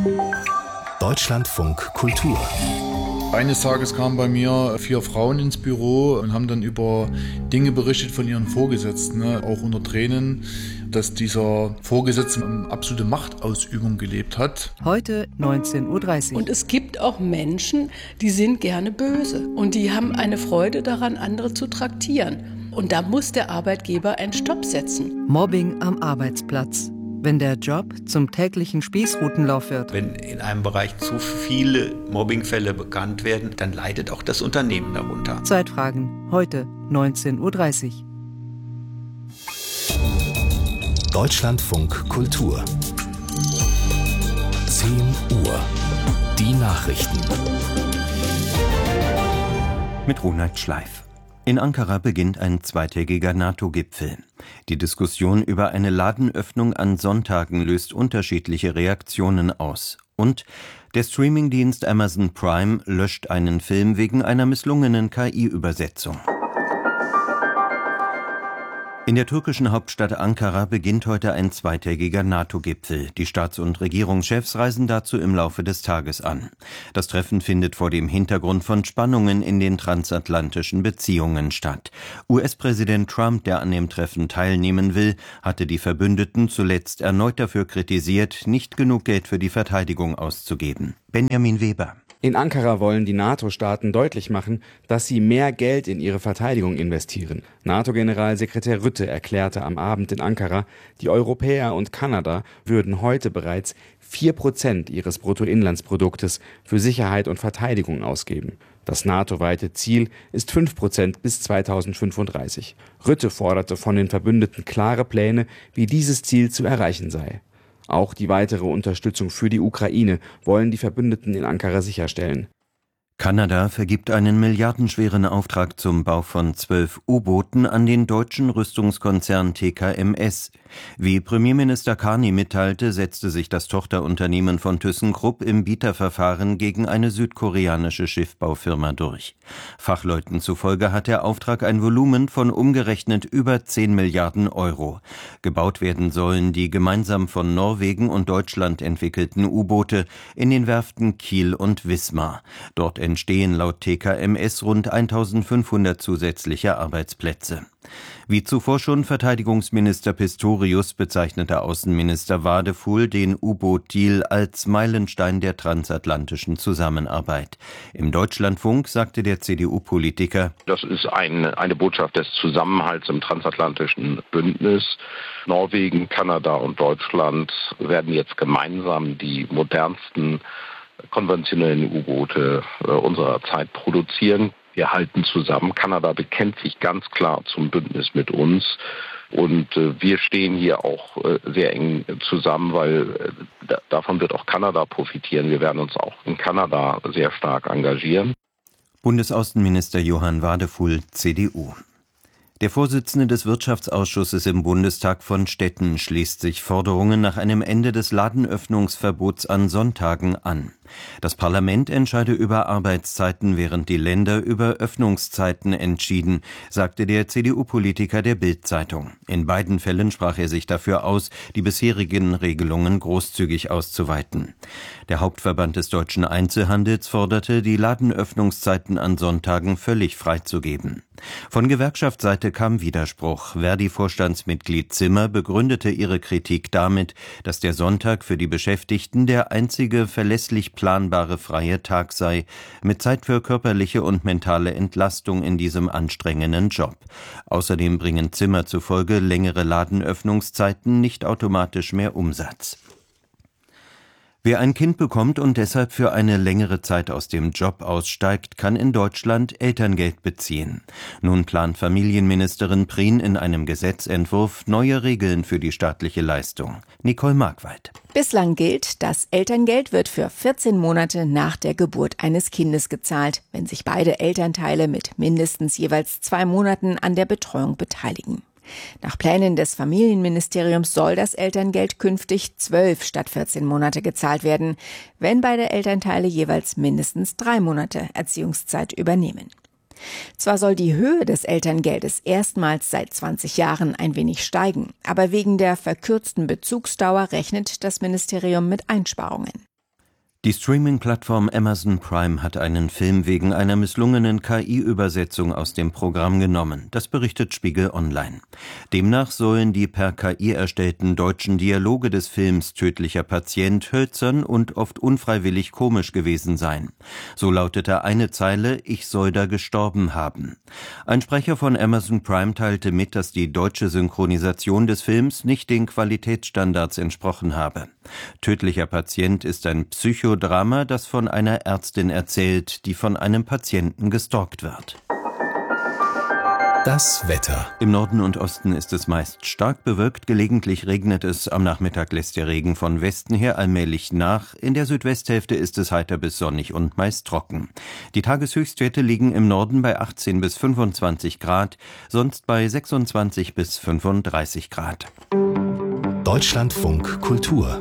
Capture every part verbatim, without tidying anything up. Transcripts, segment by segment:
Deutschlandfunk Kultur. Eines Tages kamen bei mir vier Frauen ins Büro und haben dann über Dinge berichtet von ihren Vorgesetzten, ne, auch unter Tränen, dass dieser Vorgesetzte eine absolute Machtausübung gelebt hat. Heute neunzehn Uhr dreißig. Und es gibt auch Menschen, die sind gerne böse und die haben eine Freude daran, andere zu traktieren. Und da muss der Arbeitgeber einen Stopp setzen. Mobbing am Arbeitsplatz. Wenn der Job zum täglichen Spießrutenlauf wird. Wenn in einem Bereich zu viele Mobbingfälle bekannt werden, dann leidet auch das Unternehmen darunter. Zeitfragen, heute neunzehn Uhr dreißig. Deutschlandfunk Kultur. zehn Uhr. Die Nachrichten. Mit Ronald Schleif. In Ankara beginnt ein zweitägiger NATO-Gipfel. Die Diskussion über eine Ladenöffnung an Sonntagen löst unterschiedliche Reaktionen aus. Und der Streamingdienst Amazon Prime löscht einen Film wegen einer misslungenen K I-Übersetzung. In der türkischen Hauptstadt Ankara beginnt heute ein zweitägiger NATO-Gipfel. Die Staats- und Regierungschefs reisen dazu im Laufe des Tages an. Das Treffen findet vor dem Hintergrund von Spannungen in den transatlantischen Beziehungen statt. U S-Präsident Trump, der an dem Treffen teilnehmen will, hatte die Verbündeten zuletzt erneut dafür kritisiert, nicht genug Geld für die Verteidigung auszugeben. Benjamin Weber. In Ankara wollen die NATO-Staaten deutlich machen, dass sie mehr Geld in ihre Verteidigung investieren. NATO-Generalsekretär Rutte erklärte am Abend in Ankara, die Europäer und Kanada würden heute bereits vier Prozent ihres Bruttoinlandsproduktes für Sicherheit und Verteidigung ausgeben. Das NATO-weite Ziel ist fünf Prozent bis zweitausendfünfunddreißig. Rutte forderte von den Verbündeten klare Pläne, wie dieses Ziel zu erreichen sei. Auch die weitere Unterstützung für die Ukraine wollen die Verbündeten in Ankara sicherstellen. Kanada vergibt einen milliardenschweren Auftrag zum Bau von zwölf U-Booten an den deutschen Rüstungskonzern T K M S. Wie Premierminister Carney mitteilte, setzte sich das Tochterunternehmen von ThyssenKrupp im Bieterverfahren gegen eine südkoreanische Schiffbaufirma durch. Fachleuten zufolge hat der Auftrag ein Volumen von umgerechnet über zehn Milliarden Euro. Gebaut werden sollen die gemeinsam von Norwegen und Deutschland entwickelten U-Boote in den Werften Kiel und Wismar. Dort entstehen laut T K M S rund eintausendfünfhundert zusätzliche Arbeitsplätze. Wie zuvor schon Verteidigungsminister Pistorius bezeichnete Außenminister Wadefuhl den U-Boot-Deal als Meilenstein der transatlantischen Zusammenarbeit. Im Deutschlandfunk sagte der C D U-Politiker: Das ist eine, eine Botschaft des Zusammenhalts im transatlantischen Bündnis. Norwegen, Kanada und Deutschland werden jetzt gemeinsam die modernsten konventionellen U-Boote äh, unserer Zeit produzieren. Wir halten zusammen. Kanada bekennt sich ganz klar zum Bündnis mit uns. Und äh, wir stehen hier auch äh, sehr eng zusammen, weil äh, davon wird auch Kanada profitieren. Wir werden uns auch in Kanada sehr stark engagieren. Bundesaußenminister Johann Wadefuhl, C D U. Der Vorsitzende des Wirtschaftsausschusses im Bundestag von Stetten schließt sich Forderungen nach einem Ende des Ladenöffnungsverbots an Sonntagen an. Das Parlament entscheide über Arbeitszeiten, während die Länder über Öffnungszeiten entschieden, sagte der C D U-Politiker der Bild-Zeitung. In beiden Fällen sprach er sich dafür aus, die bisherigen Regelungen großzügig auszuweiten. Der Hauptverband des deutschen Einzelhandels forderte, die Ladenöffnungszeiten an Sonntagen völlig freizugeben. Von Gewerkschaftsseite kam Widerspruch. Verdi-Vorstandsmitglied Zimmer begründete ihre Kritik damit, dass der Sonntag für die Beschäftigten der einzige verlässlich planbare freie Tag sei, mit Zeit für körperliche und mentale Entlastung in diesem anstrengenden Job. Außerdem bringen Zimmer zufolge längere Ladenöffnungszeiten nicht automatisch mehr Umsatz. Wer ein Kind bekommt und deshalb für eine längere Zeit aus dem Job aussteigt, kann in Deutschland Elterngeld beziehen. Nun plant Familienministerin Prien in einem Gesetzentwurf neue Regeln für die staatliche Leistung. Nicole Markwald. Bislang gilt, das Elterngeld wird für vierzehn Monate nach der Geburt eines Kindes gezahlt, wenn sich beide Elternteile mit mindestens jeweils zwei Monaten an der Betreuung beteiligen. Nach Plänen des Familienministeriums soll das Elterngeld künftig zwölf statt vierzehn Monate gezahlt werden, wenn beide Elternteile jeweils mindestens drei Monate Erziehungszeit übernehmen. Zwar soll die Höhe des Elterngeldes erstmals seit zwanzig Jahren ein wenig steigen, aber wegen der verkürzten Bezugsdauer rechnet das Ministerium mit Einsparungen. Die Streaming-Plattform Amazon Prime hat einen Film wegen einer misslungenen K I-Übersetzung aus dem Programm genommen. Das berichtet Spiegel Online. Demnach sollen die per K I erstellten deutschen Dialoge des Films Tödlicher Patient hölzern und oft unfreiwillig komisch gewesen sein. So lautete eine Zeile: Ich soll da gestorben haben. Ein Sprecher von Amazon Prime teilte mit, dass die deutsche Synchronisation des Films nicht den Qualitätsstandards entsprochen habe. Tödlicher Patient ist ein Psychodrama, das von einer Ärztin erzählt, die von einem Patienten gestalkt wird. Das Wetter. Im Norden und Osten ist es meist stark bewölkt, gelegentlich regnet es, am Nachmittag lässt der Regen von Westen her allmählich nach, in der Südwesthälfte ist es heiter bis sonnig und meist trocken. Die Tageshöchstwerte liegen im Norden bei achtzehn bis fünfundzwanzig Grad, sonst bei sechsundzwanzig bis fünfunddreißig Grad. Deutschlandfunk Kultur.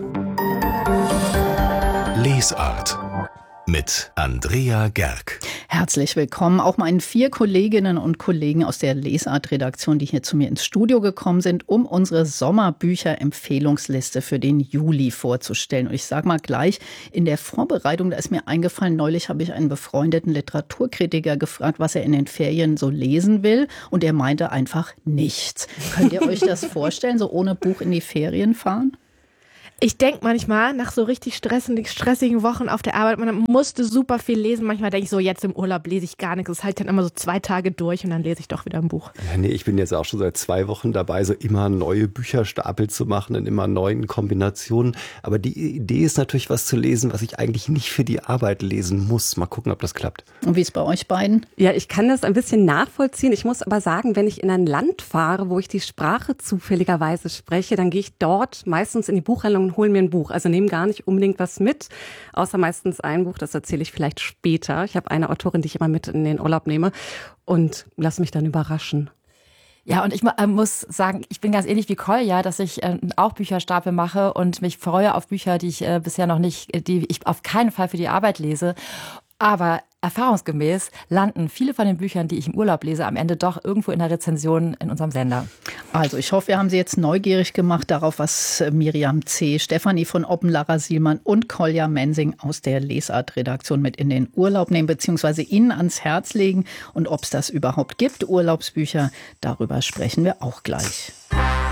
Lesart mit Andrea Gerg. Herzlich willkommen auch meinen vier Kolleginnen und Kollegen aus der Lesart-Redaktion, die hier zu mir ins Studio gekommen sind, um unsere Sommerbücher-Empfehlungsliste für den Juli vorzustellen. Und ich sage mal gleich, in der Vorbereitung, da ist mir eingefallen, neulich habe ich einen befreundeten Literaturkritiker gefragt, was er in den Ferien so lesen will. Und er meinte einfach nichts. Könnt ihr euch das vorstellen, so ohne Buch in die Ferien fahren? Ich denke manchmal, nach so richtig stressigen, stressigen Wochen auf der Arbeit, man musste super viel lesen. Manchmal denke ich so, jetzt im Urlaub lese ich gar nichts. Das halte ich dann immer so zwei Tage durch und dann lese ich doch wieder ein Buch. Ja, nee, ich bin jetzt auch schon seit zwei Wochen dabei, so immer neue Bücherstapel zu machen in immer neuen Kombinationen. Aber die Idee ist natürlich, was zu lesen, was ich eigentlich nicht für die Arbeit lesen muss. Mal gucken, ob das klappt. Und wie ist es bei euch beiden? Ja, ich kann das ein bisschen nachvollziehen. Ich muss aber sagen, wenn ich in ein Land fahre, wo ich die Sprache zufälligerweise spreche, dann gehe ich dort meistens in die Buchhandlung und hole mir ein Buch. Also nehme gar nicht unbedingt was mit, außer meistens ein Buch, das erzähle ich vielleicht später. Ich habe eine Autorin, die ich immer mit in den Urlaub nehme und lasse mich dann überraschen. Ja, und ich äh, muss sagen, ich bin ganz ähnlich wie Kolja, dass ich äh, auch Bücherstapel mache und mich freue auf Bücher, die ich äh, bisher noch nicht, die ich auf keinen Fall für die Arbeit lese. Aber erfahrungsgemäß landen viele von den Büchern, die ich im Urlaub lese, am Ende doch irgendwo in der Rezension in unserem Sender. Also ich hoffe, wir haben Sie jetzt neugierig gemacht darauf, was Miriam C., Stefanie von Oppen, Lara Sielmann und Kolja Mensing aus der Lesart-Redaktion mit in den Urlaub nehmen, beziehungsweise Ihnen ans Herz legen. Und ob es das überhaupt gibt, Urlaubsbücher, darüber sprechen wir auch gleich.